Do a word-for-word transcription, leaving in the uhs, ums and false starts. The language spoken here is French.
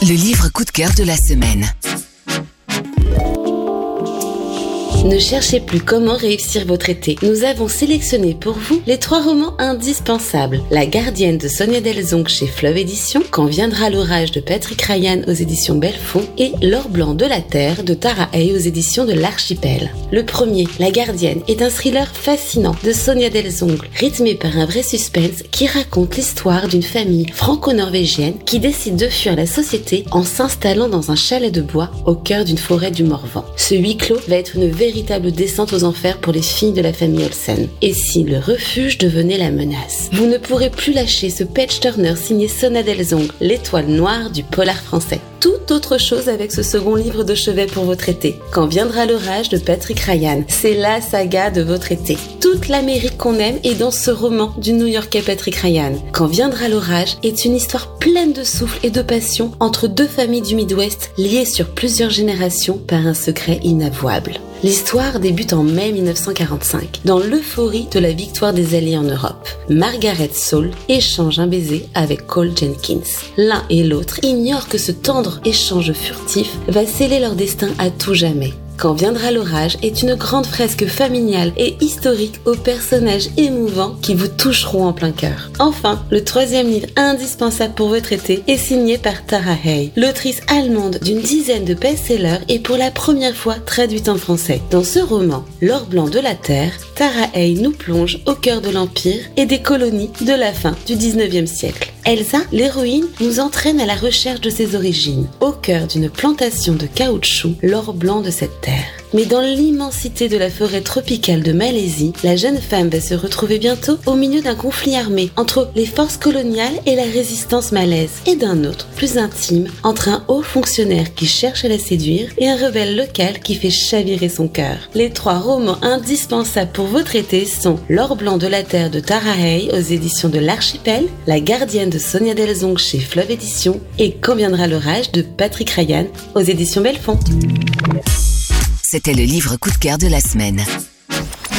Le livre coup de cœur de la semaine. Ne cherchez plus comment réussir votre été. Nous avons sélectionné pour vous les trois romans indispensables. La Gardienne de Sonia Delzonc chez Fleuve Éditions, Quand viendra l'orage de Patrick Ryan aux éditions Belfond et L'or blanc de la terre de Tara Hay aux éditions de l'Archipel. Le premier, La Gardienne, est un thriller fascinant de Sonia Delzonc, rythmé par un vrai suspense qui raconte l'histoire d'une famille franco-norvégienne qui décide de fuir la société en s'installant dans un chalet de bois au cœur d'une forêt du Morvan. Ce huis clos va être une véritable véritable descente aux enfers pour les filles de la famille Olsen. Et si le refuge devenait la menace? Vous ne pourrez plus lâcher ce page-turner signé Sonia Delzonc, l'étoile noire du polar français. Tout autre chose avec ce second livre de chevet pour votre été. Quand viendra l'orage de Patrick Ryan. C'est la saga de votre été. Toute l'Amérique qu'on aime est dans ce roman du New-Yorkais Patrick Ryan. Quand viendra l'orage est une histoire pleine de souffle et de passion entre deux familles du Midwest liées sur plusieurs générations par un secret inavouable. L'histoire débute en mai mille neuf cent quarante-cinq, dans l'euphorie de la victoire des Alliés en Europe. Margaret Saul échange un baiser avec Cole Jenkins. L'un et l'autre ignorent que ce tendre échange furtif va sceller leur destin à tout jamais. Quand viendra l'orage est une grande fresque familiale et historique aux personnages émouvants qui vous toucheront en plein cœur. Enfin, le troisième livre indispensable pour votre été est signé par Tara Hay, l'autrice allemande d'une dizaine de best-sellers et pour la première fois traduite en français. Dans ce roman, L'or blanc de la terre, Tara Hay nous plonge au cœur de l'Empire et des colonies de la fin du dix-neuvième siècle. Elsa, l'héroïne, nous entraîne à la recherche de ses origines, au cœur d'une plantation de caoutchouc, l'or blanc de cette terre. Mais dans l'immensité de la forêt tropicale de Malaisie, la jeune femme va se retrouver bientôt au milieu d'un conflit armé entre les forces coloniales et la résistance malaise, et d'un autre, plus intime, entre un haut fonctionnaire qui cherche à la séduire et un rebelle local qui fait chavirer son cœur. Les trois romans indispensables pour votre été sont L'or blanc de la terre de Tara Hay aux éditions de l'Archipel, La Gardienne de Sonia Delzonc chez Fleuve Éditions et Quand viendra l'orage de Patrick Ryan aux éditions Belfond. C'était le livre coup de cœur de la semaine.